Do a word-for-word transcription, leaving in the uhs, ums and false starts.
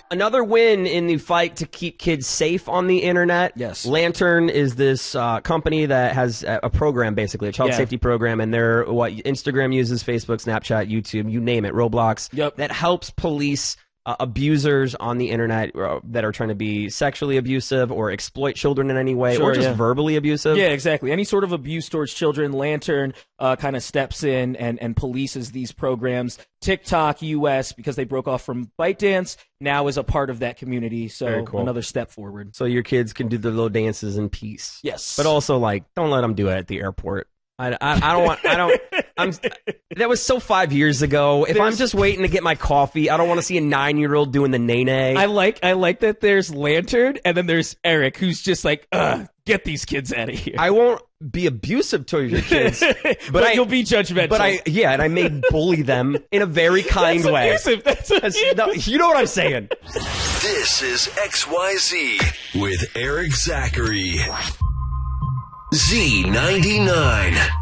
Another win in the fight to keep kids safe on the internet. Yes. Lantern is this uh, company that has a, a program, basically, a child Yeah. safety program, and they're what Instagram uses, Facebook, Snapchat, YouTube, you name it, Roblox. Yep. That helps police uh, abusers on the internet uh, that are trying to be sexually abusive or exploit children in any way, Sure, or just yeah. verbally abusive. Yeah, exactly. Any sort of abuse towards children, Lantern uh, kind of steps in and, and polices these programs. TikTok U S, because they broke off from ByteDance, now is a part of that community. So Very cool. another step forward. So your kids can do their little dances in peace. Yes. But also, like, don't let them do it at the airport. I, I, I don't want, I don't, I'm, that was so five years ago. If There's- I'm just waiting to get my coffee, I don't want to see a nine-year-old doing the nay-nay. I like I like that there's Lantern and then there's Eric, who's just like, ugh, get these kids out of here. I won't be abusive towards your kids, but, but I, you'll be judgmental. but I, yeah, and I may bully them in a very kind That's way. abusive. That's That's- abusive. no, you know what I'm saying. This is X Y Z with Eric Zachary. Z ninety-nine.